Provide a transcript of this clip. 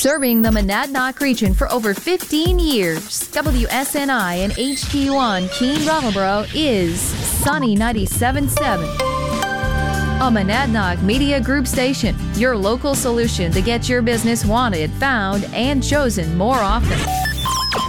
Serving the Monadnock region for over 15 years, WSNI and HD1 Keene Brattleboro is Sunny 97.7. A Monadnock Media Group station, your local solution to get your business wanted, found, and chosen more often.